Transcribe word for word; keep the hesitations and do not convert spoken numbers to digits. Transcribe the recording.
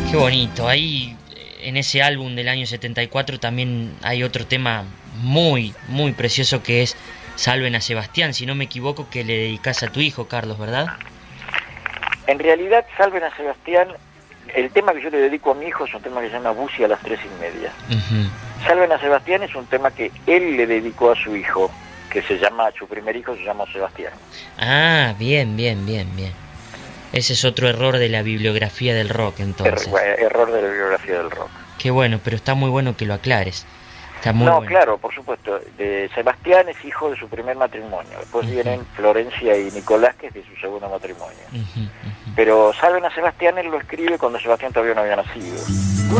Qué bonito. Ahí, en ese álbum del año setenta y cuatro, también hay otro tema muy, muy precioso que es Salven a Sebastián, si no me equivoco, que le dedicas a tu hijo, Carlos, ¿verdad? En realidad, Salven a Sebastián, el tema que yo le dedico a mi hijo es un tema que se llama Busi a las tres y media. Uh-huh. Salven a Sebastián es un tema que él le dedicó a su hijo, que se llama, su primer hijo se llama Sebastián. Ah, bien, bien, bien, bien. Ese es otro error de la bibliografía del rock, entonces. Er, error de la bibliografía del rock. Qué bueno, pero está muy bueno que lo aclares. Está muy no, bueno. claro, por supuesto. De Sebastián es hijo de su primer matrimonio. Después uh-huh. vienen Florencia y Nicolás, que es de su segundo matrimonio. Uh-huh, uh-huh. Pero Salven a Sebastián él lo escribe cuando Sebastián todavía no había nacido.